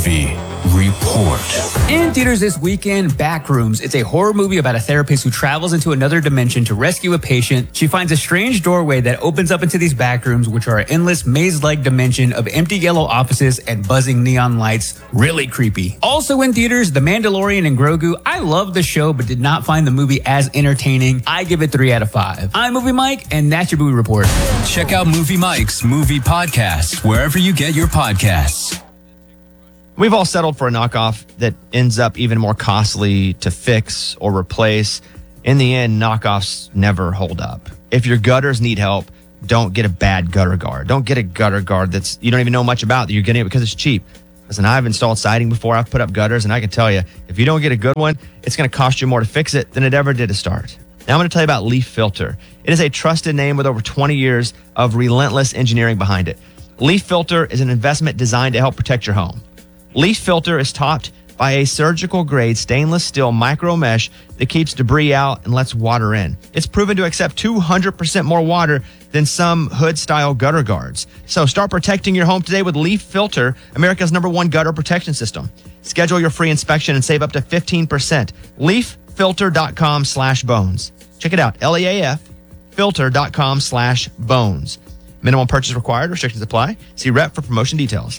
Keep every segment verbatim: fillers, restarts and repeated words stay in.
Movie Report. In theaters this weekend, Backrooms. It's a horror movie about a therapist who travels into another dimension to rescue a patient. She finds a strange doorway that opens up into these backrooms, which are an endless maze-like dimension of empty yellow offices and buzzing neon lights. Really creepy. Also in theaters, The Mandalorian and Grogu. I love the show, but did not find the movie as entertaining. I give it three out of five. I'm Movie Mike, and that's your movie report. Check out Movie Mike's Movie Podcast wherever you get your podcasts. We've all settled for a knockoff that ends up even more costly to fix or replace. In the end, knockoffs never hold up. If your gutters need help, don't get a bad gutter guard. Don't get a gutter guard that's you don't even know much about, that you're getting it because it's cheap. Listen, I've installed siding before. I've put up gutters, and I can tell you, if you don't get a good one, it's going to cost you more to fix it than it ever did to start. Now I'm going to tell you about Leaf Filter. It is a trusted name with over twenty years of relentless engineering behind it. Leaf Filter is an investment designed to help protect your home. Leaf Filter is topped by a surgical-grade stainless steel micro mesh that keeps debris out and lets water in. It's proven to accept two hundred percent more water than some hood-style gutter guards. So start protecting your home today with Leaf Filter, America's number one gutter protection system. Schedule your free inspection and save up to fifteen percent. leaf filter dot com slash bones. Check it out, L E A F filter dot com slash bones. Minimum purchase required. Restrictions apply. See rep for promotion details.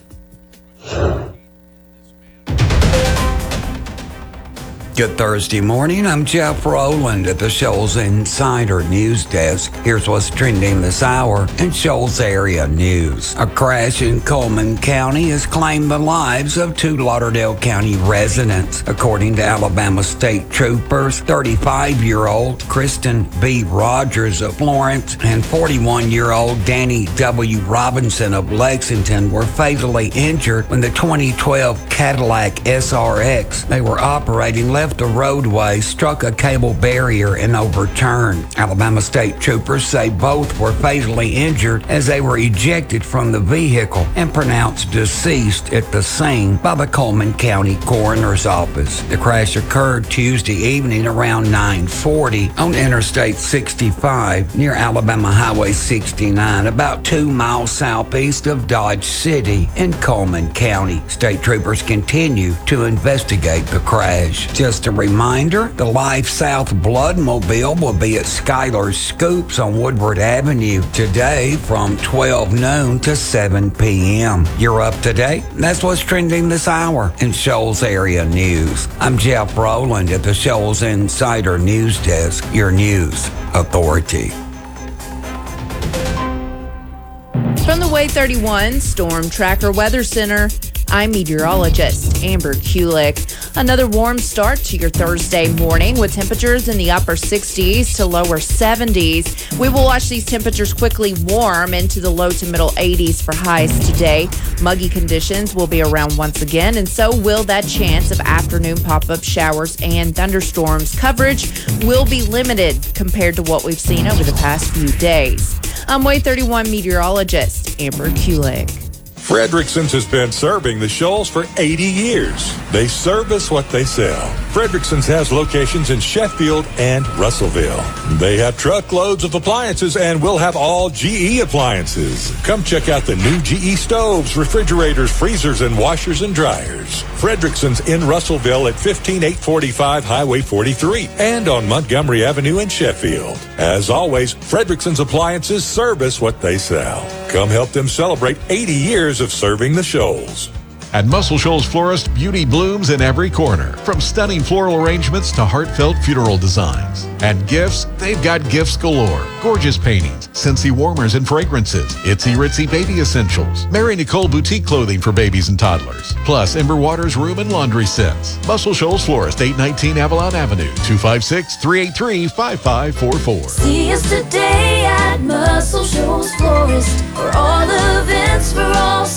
Good Thursday morning. I'm Jeff Rowland at the Shoals Insider News Desk. Here's what's trending this hour in Shoals area news. A crash in Coleman County has claimed the lives of two Lauderdale County residents. According to Alabama State Troopers, thirty-five-year-old Kristen B. Rogers of Florence and forty-one-year-old Danny W. Robinson of Lexington were fatally injured when the twenty twelve Cadillac S R X they were operating left a roadway, struck a cable barrier, and overturned. Alabama State Troopers say both were fatally injured as they were ejected from the vehicle and pronounced deceased at the scene by the Coleman County Coroner's Office. The crash occurred Tuesday evening around nine forty on Interstate sixty-five near Alabama Highway sixty-nine, about two miles southeast of Dodge City in Coleman County. State Troopers continue to investigate the crash. Just Just a reminder, the Life South Bloodmobile will be at Skylar's Scoops on Woodward Avenue today from twelve noon to seven p.m. You're up to date? That's what's trending this hour in Shoals area news. I'm Jeff Rowland at the Shoals Insider News Desk, your news authority. From the Way thirty-one Storm Tracker Weather Center, I'm meteorologist Amber Kulik. Another warm start to your Thursday morning with temperatures in the upper sixties to lower seventies. We will watch these temperatures quickly warm into the low to middle eighties for highs today. Muggy conditions will be around once again, and so will that chance of afternoon pop-up showers and thunderstorms. Coverage will be limited compared to what we've seen over the past few days. I'm Way thirty-one meteorologist Amber Kulik. Fredrickson's has been serving the Shoals for eighty years. They service what they sell. Fredrickson's has locations in Sheffield and Russellville. They have truckloads of appliances and will have all G E appliances. Come check out the new G E stoves, refrigerators, freezers, and washers and dryers. Fredrickson's in Russellville at fifteen eight forty-five Highway forty-three and on Montgomery Avenue in Sheffield. As always, Fredrickson's appliances service what they sell. Come help them celebrate eighty years of serving the Shoals. At Muscle Shoals Florist, beauty blooms in every corner. From stunning floral arrangements to heartfelt funeral designs. And gifts, they've got gifts galore. Gorgeous paintings, Scentsy warmers and fragrances, Itsy Ritzy baby essentials, Mary Nicole boutique clothing for babies and toddlers, plus Ember Waters room and laundry sets. Muscle Shoals Florist, eight nineteen Avalon Avenue, two five six, three eight three, five five four four. See us today at Muscle Shoals Florist for all events for all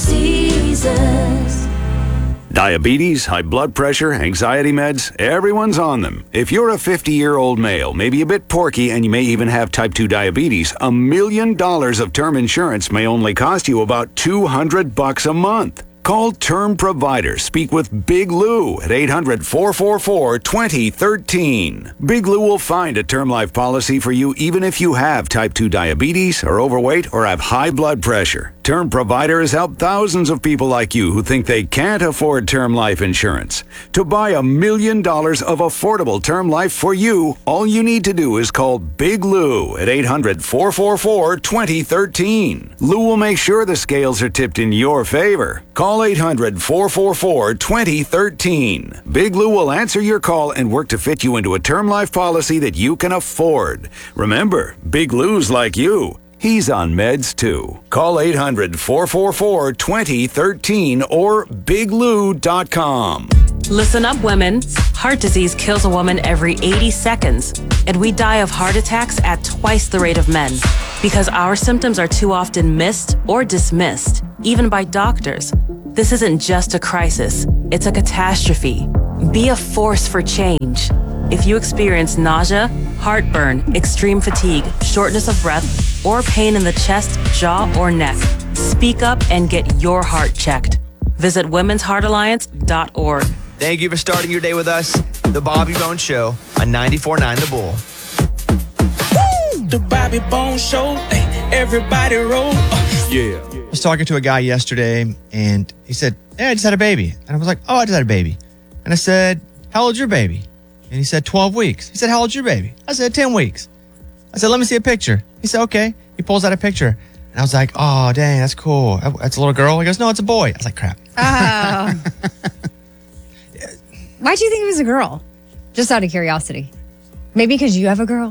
seasons. Diabetes, high blood pressure, anxiety meds, everyone's on them. If you're a fifty-year-old male, maybe a bit porky, and you may even have type two diabetes, a million dollars of term insurance may only cost you about two hundred bucks a month. Call Term Provider. Speak with Big Lou at eight hundred, four four four, two zero one three. Big Lou will find a term life policy for you even if you have type two diabetes, are overweight, or have high blood pressure. Term Provider has helped thousands of people like you who think they can't afford term life insurance. To buy a million dollars of affordable term life for you, all you need to do is call Big Lou at eight hundred, four four four, two zero one three. Lou will make sure the scales are tipped in your favor. Call eight hundred, four four four, two zero one three. Big Lou will answer your call and work to fit you into a term life policy that you can afford. Remember, Big Lou's like you. He's on meds too. Call eight hundred, four four four, two zero one three or big lou dot com. Listen up, women. Heart disease kills a woman every eighty seconds, and we die of heart attacks at twice the rate of men because our symptoms are too often missed or dismissed, even by doctors. This isn't just a crisis, it's a catastrophe. Be a force for change. If you experience nausea, heartburn, extreme fatigue, shortness of breath, or pain in the chest, jaw, or neck, speak up and get your heart checked. Visit women's heart alliance dot org. Thank you for starting your day with us. The Bobby Bones Show on ninety-four point nine The Bull. The Bobby Bones Show, hey, everybody roll. Uh, yeah. I was talking to a guy yesterday, and he said, hey, I just had a baby. And I was like, oh, I just had a baby. And I said, how old's your baby? And he said, twelve weeks. He said, how old's your baby? I said, ten weeks. I said, let me see a picture. He said, okay. He pulls out a picture. And I was like, oh, dang, that's cool. That's a little girl? He goes, no, it's a boy. I was like, crap. Oh. Why'd you think it was a girl? Just out of curiosity. Maybe because you have a girl?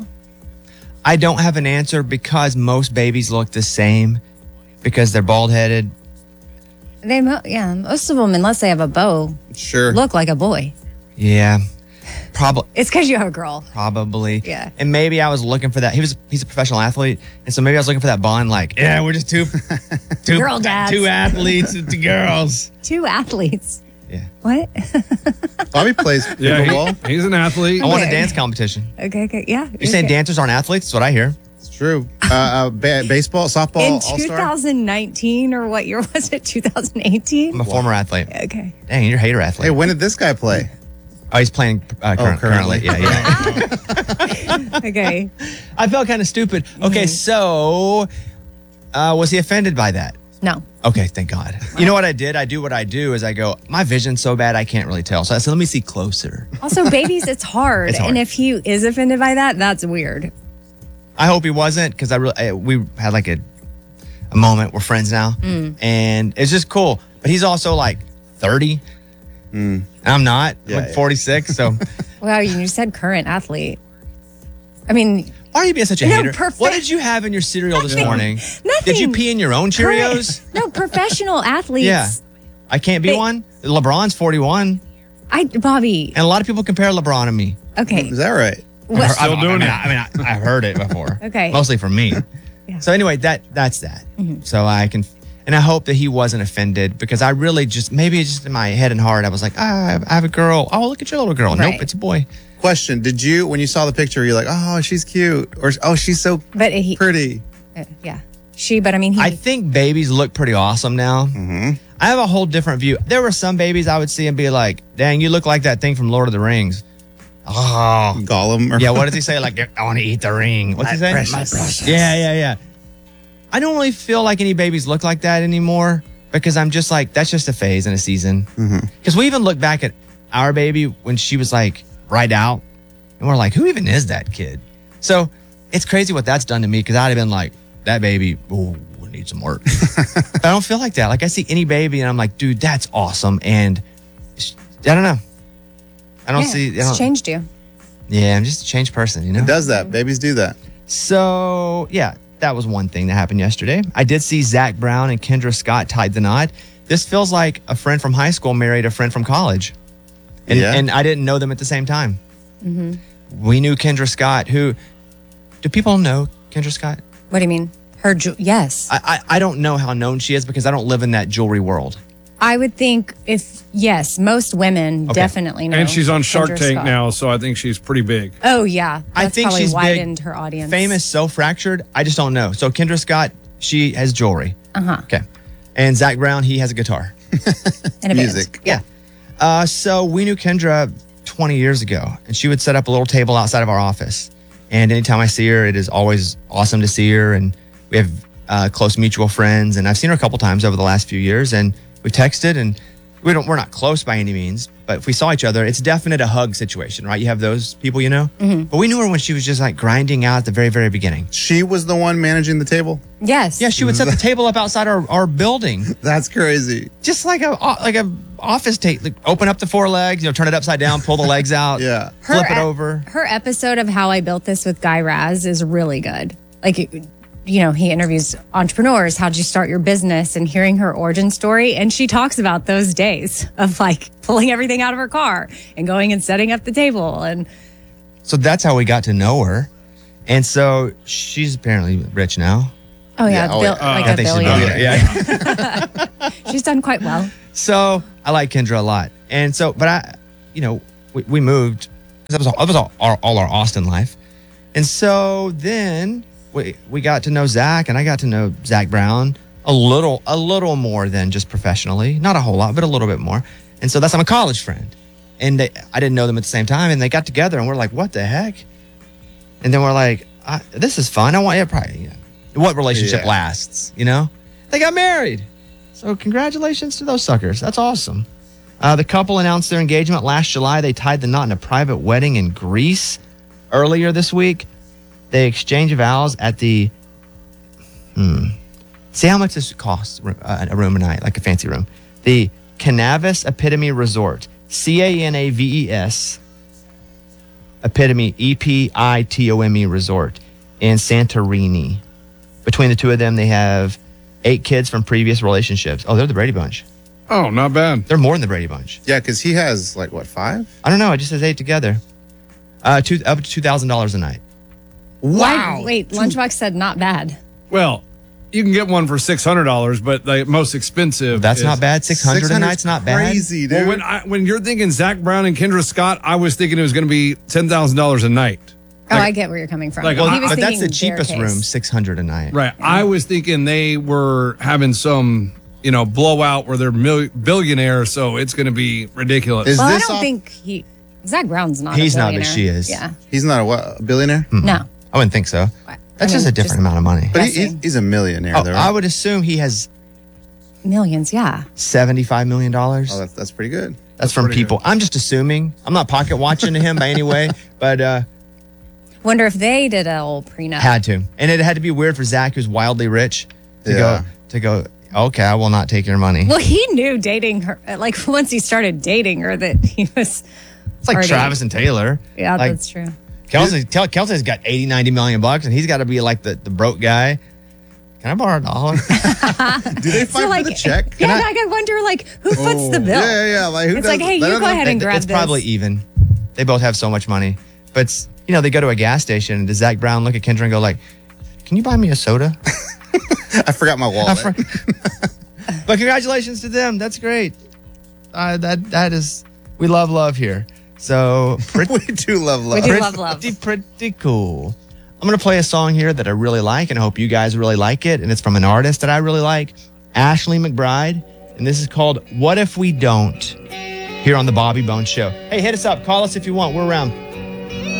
I don't have an answer because most babies look the same because they're bald-headed. They, mo- yeah, most of them, unless they have a bow, sure, look like a boy. Yeah, probably. It's because you have a girl. Probably. Yeah. And maybe I was looking for that. He was he's a professional athlete, and so maybe I was looking for that bond. Like, yeah, we're just two, two girl dads, two athletes, two girls, two athletes. Yeah. What? Bobby plays yeah, pickleball. He, he's an athlete. I want Okay. a dance competition. Okay, okay, yeah. You're saying okay. dancers aren't athletes? That's what I hear. It's true. Uh, uh, ba- baseball, softball, In all-star. twenty nineteen, or what year was it? twenty eighteen? I'm a former athlete. Okay. Dang, you're a hater athlete. Hey, when did this guy play? Oh, he's playing uh, Oh, current, currently. currently. Yeah, yeah. Okay. I felt kind of stupid. Okay, Mm-hmm. so uh, was he offended by that? No. Okay, thank God. You know what I did? I do what I do is I go, my vision's so bad I can't really tell. So I said, let me see closer. Also, babies, it's hard. It's hard. And if he is offended by that, that's weird. I hope he wasn't because I really I, we had like a a moment. We're friends now, Mm. and it's just cool. But he's also like thirty, and I'm not. Yeah, I'm like yeah. forty-six. So Wow, you said current athlete. I mean, why are you being such a No, hater? perfect- What did you have in your cereal this Nothing. morning? Nothing. Did you pee in your own Cheerios? current- no, professional athletes. Yeah. I can't be They- one. LeBron's forty-one, I, Bobby. and a lot of people compare LeBron to me. Okay. Is that right? What- I've heard- Still I, doing I mean, it. I, I mean, I, I've heard it before. Okay. Mostly from me. Yeah. So anyway, that that's that. Mhm. So I can, and I hope that he wasn't offended because I really just maybe just in my head and heart I was like, ah, I have a girl. Oh, look at your little girl. Right. Nope, it's a boy. Question: Did you, when you saw the picture, you're like, oh, she's cute, or oh, she's so But he, pretty? uh, yeah. She, but I mean, he. I think babies look pretty awesome now. Mm-hmm. I have a whole different view. There were some babies I would see and be like, dang, you look like that thing from Lord of the Rings. Oh, Gollum. Or yeah. What does he say? Like, I want to eat the ring. What's he say? precious. My precious. Yeah, yeah, yeah. I don't really feel like any babies look like that anymore because I'm just like, that's just a phase in a season. Because we even look back at our baby when she was like right out and we're like, who even is that kid? So it's crazy what that's done to me because I'd have been like, that baby, ooh, would need some work. But I don't feel like that. Like I see any baby and I'm like, dude, that's awesome. And sh- I don't know. I don't yeah, see. I It's don't, changed you. yeah, I'm just a changed person, you know? It does that. Babies do that. So, yeah, that was one thing that happened yesterday. I did see Zach Brown and Kendra Scott tied the knot. This feels like a friend from high school married a friend from college. And, Yeah. and I didn't know them at the same time. Mm-hmm. We knew Kendra Scott, who, do people know Kendra Scott? What do you mean? Her, ju- yes. I, I, I don't know how known she is because I don't live in that jewelry world. I would think if, yes, most women Okay. definitely know. And she's on Shark Kendra Tank Scott. now, so I think she's pretty big. Oh, yeah. That's I think probably she's widened big, her audience. famous, so fractured. I just don't know. So Kendra Scott, she has jewelry. Uh-huh. Okay. And Zach Brown, he has a guitar. And a band. Music. Yeah. Uh, so we knew Kendra twenty years ago, and she would set up a little table outside of our office. And anytime I see her, it is always awesome to see her. And we have uh, close mutual friends, and I've seen her a couple times over the last few years, and we texted, and we don't, we're not close by any means, but if we saw each other, it's definite a hug situation, right? You have those people, you know? Mm-hmm. But we knew her when she was just like grinding out at the very, very beginning. She was the one managing the table? Yes. Yeah, she would set the table up outside our, our building. That's crazy. Just like a like a office table. Like open up the four legs, you know, turn it upside down, pull the legs out, yeah, flip Her it ep- over. Her episode of How I Built This with Guy Raz is really good. Like, you know, he interviews entrepreneurs. How'd you start your business? And hearing her origin story. And she talks about those days of like pulling everything out of her car and going and setting up the table. And So that's how we got to know her. And so she's apparently rich now. oh yeah, Yeah, oh, bil- yeah. like I a think she's billionaire. Yeah. She's done quite well. So I like Kendra a lot. And so, but I, you know, we, we moved because that was, all, that was all, our, all our Austin life. And so then we, we got to know Zach, and I got to know Zach Brown a little, a little more than just professionally. Not a whole lot, but a little bit more. And so that's, I'm a college friend. And they, I didn't know them at the same time. And they got together and we're like, what the heck? And then we're like, I, this is fun. I want, yeah, probably, you know, what relationship Yeah. lasts, you know? They got married. So congratulations to those suckers. That's awesome. Uh, the couple announced their engagement last July. They tied the knot in a private wedding in Greece earlier this week. They exchanged vows at the, hmm, see how much this costs uh, a room a night, like a fancy room. The Canavis Epitome Resort, C A N A V E S, Epitome, E P I T O M E Resort in Santorini. Between the two of them, they have eight kids from previous relationships. Oh, they're the Brady Bunch. Oh, not bad. They're more than the Brady Bunch. Yeah, because he has like what, five? I don't know. It just says eight together. Uh, two, up to two thousand dollars a night. Why? Wait, Lunchbox said not bad. Well, you can get one for six hundred dollars, but the most expensive. That's is- not bad. six hundred a night's not bad. Crazy, dude. Well, when I, when you're thinking Zach Brown and Kendra Scott, I was thinking it was going to be ten thousand dollars a night. Oh, I get where you're coming from. like, He well, was But that's the thinking cheapest their case. room, six hundred a night. Right. I was thinking they were having some, you know, blowout where they're mil- billionaires, so it's going to be ridiculous. Is Well, I this don't off- think he. Zach Brown's not. He's a not, but billionaire. she is. Yeah. He's not a what, a billionaire? No. I wouldn't think so. That's just mean, a different just amount of money. But he, Guessing. he's, he's a millionaire, Oh, though. I Right? would assume he has Millions, yeah. seventy-five million dollars. Oh, that's, that's pretty good. That's from pretty people. I'm just assuming. I'm not pocket watching to him by any way, but uh, Wonder if they did a old prenup. had to. And it had to be weird for Zach, who's wildly rich, to Yeah. go to go. Okay, I will not take your money. Well, he knew dating her. Like once he started dating her, that he was. It's like already- Travis and Taylor. Yeah, like, that's true. Kelsey, tell, Kelsey's got eighty, ninety million bucks, and he's got to be like the, the broke guy. Can I borrow a dollar? Do they fight So, like, for the check? Yeah, I- I, I wonder, like, who foots Oh. the bill? Yeah, yeah, yeah. Like, who It's does- like, hey, they you don't go know- ahead and grab it's this. probably even. They both have so much money. But, it's- you know, they go to a gas station, and does Zach Brown look at Kendra and go like, can you buy me a soda? I forgot my wallet. But congratulations to them. That's great. Uh, that That is, we love love here. So pretty, we do love love. We do love love. pretty, pretty cool. I'm going to play a song here that I really like, and I hope you guys really like it. And it's from an artist that I really like, Ashley McBride. And this is called What If We Don't? Here on the Bobby Bones Show. Hey, hit us up. Call us if you want. We're around.